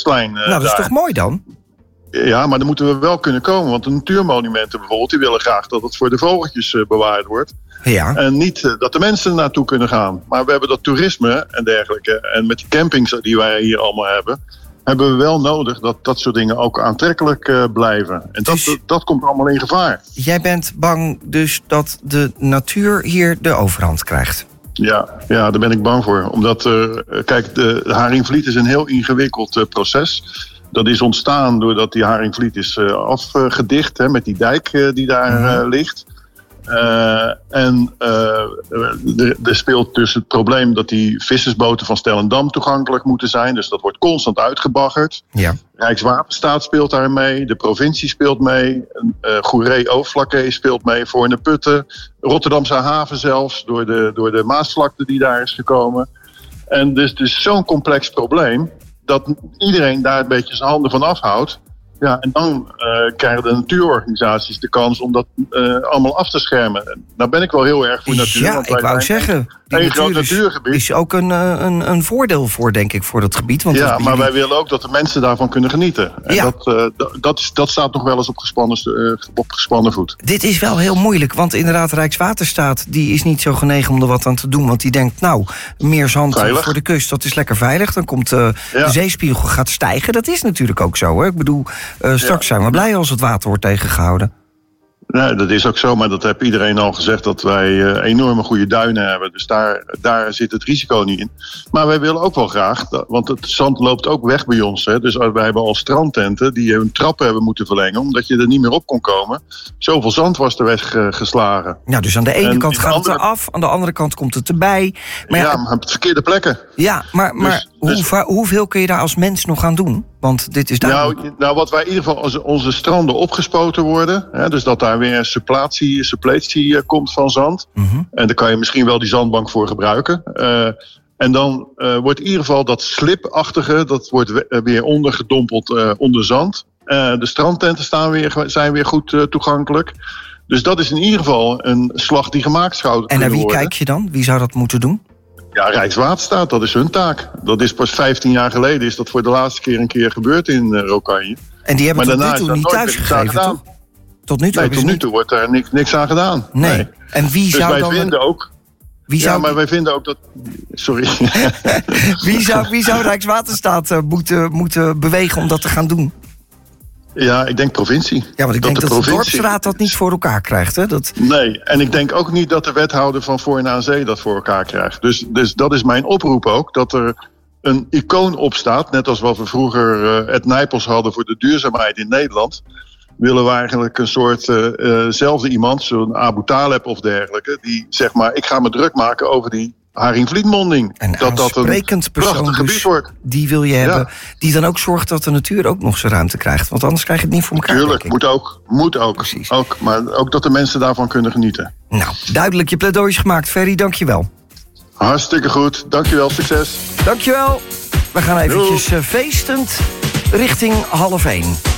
Gasthuisplein. Nou, dat is toch mooi dan? Ja, maar dan moeten we wel kunnen komen. Want de natuurmonumenten bijvoorbeeld, die willen graag dat het voor de vogeltjes bewaard wordt. Ja. En niet dat de mensen er naartoe kunnen gaan. Maar we hebben dat toerisme en dergelijke. En met die campings die wij hier allemaal hebben we wel nodig dat dat soort dingen ook aantrekkelijk blijven. En Dus dat komt allemaal in gevaar. Jij bent bang dus dat de natuur hier de overhand krijgt? Ja, daar ben ik bang voor. Omdat, kijk, de Haringvliet is een heel ingewikkeld proces. Dat is ontstaan doordat die Haringvliet is afgedicht met die dijk die daar ligt. Er speelt dus het probleem dat die vissersboten van Stellendam toegankelijk moeten zijn. Dus dat wordt constant uitgebaggerd. Ja. Rijkswaterstaat speelt daar mee. De provincie speelt mee. Goeree-Overflakkee speelt mee. Voorne Putten. Rotterdamse haven zelfs. Door de Maasvlakte die daar is gekomen. En dus het is zo'n complex probleem dat iedereen daar een beetje zijn handen van afhoudt. Ja, en dan krijgen de natuurorganisaties de kans om dat allemaal af te schermen. Nou ben ik wel heel erg voor natuur. Ja, ik wou zeggen, een groot natuurgebied is ook een voordeel voor, denk ik, voor dat gebied. Want ja, maar wij willen ook dat de mensen daarvan kunnen genieten. En ja. Dat staat nog wel eens op gespannen voet. Dit is wel heel moeilijk, want inderdaad Rijkswaterstaat die is niet zo genegen om er wat aan te doen. Want die denkt, nou, meer zand voor de kust, dat is lekker veilig. Dan komt de zeespiegel gaat stijgen. Dat is natuurlijk ook zo, hè? Ik bedoel, straks zijn we blij als het water wordt tegengehouden. Nee, dat is ook zo, maar dat heeft iedereen al gezegd dat wij enorme goede duinen hebben. Dus daar zit het risico niet in. Maar wij willen ook wel graag, want het zand loopt ook weg bij ons. Hè. Dus wij hebben al strandtenten die hun trappen hebben moeten verlengen, omdat je er niet meer op kon komen. Zoveel zand was er weggeslagen. Ja, dus aan de ene kant gaat het eraf, aan de andere kant komt het erbij. Maar maar op verkeerde plekken. Ja, maar hoeveel kun je daar als mens nog aan doen? Want dit is duidelijk. Nou, wat wij in ieder geval, als onze stranden opgespoten worden, hè, dus dat daar weer suppletie komt van zand. Mm-hmm. En daar kan je misschien wel die zandbank voor gebruiken. En dan wordt in ieder geval dat slipachtige, dat wordt weer ondergedompeld onder zand. De strandtenten zijn weer goed toegankelijk. Dus dat is in ieder geval een slag die gemaakt zou kunnen worden. En naar wie kijk je dan? Wie zou dat moeten doen? Ja, Rijkswaterstaat, dat is hun taak. Dat is pas 15 jaar geleden is dat voor de laatste keer een keer gebeurd in Rocaille. En die hebben tot nu toe niet thuisgegeven, toch? Tot nu toe wordt daar niks aan gedaan. Nee. En wie zou wij dan... vinden ook... maar wij vinden ook dat... Sorry. Wie zou Rijkswaterstaat moeten bewegen om dat te gaan doen? Ja, ik denk provincie. Ja, want ik denk dat de dorpsraad dat niet voor elkaar krijgt. Hè? Nee, en ik denk ook niet dat de wethouder van Voorn aan Zee dat voor elkaar krijgt. Dus dat is mijn oproep ook, dat er een icoon opstaat. Net als wat we vroeger het Nijpels hadden voor de duurzaamheid in Nederland. Willen we eigenlijk een soort zelfde iemand, zo'n Abu Taleb of dergelijke, die zeg maar, ik ga me druk maken over die Haringvlietmonding. En dat een prachtig gebied wordt. Die wil je hebben, die dan ook zorgt dat de natuur ook nog zijn ruimte krijgt. Want anders krijg je het niet voor elkaar. Tuurlijk, moet ook. Precies. Maar ook dat de mensen daarvan kunnen genieten. Nou, duidelijk je pleidooi gemaakt. Ferry, dank je wel. Hartstikke goed. Dank je wel. Succes. Dank je wel. We gaan eventjes feestend richting 12:30.